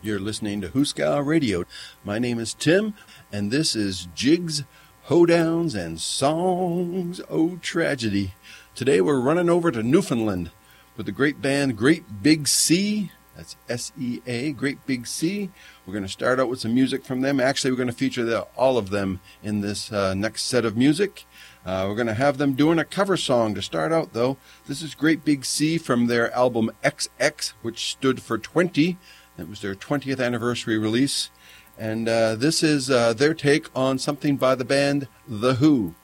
You're listening to Hooska Radio. My name is Tim, and this is Jigs, Hoedowns, and Songs O' Tragedy. Today we're running over to Newfoundland with the great band Great Big Sea. That's S-E-A, Great Big Sea. We're going to start out with some music from them. Actually, we're going to feature all of them in this next set of music. We're going to have them doing a cover song to start out, though. This is Great Big Sea from their album XX, which stood for 20. It was their 20th anniversary release. And this is their take on something by the band The Who.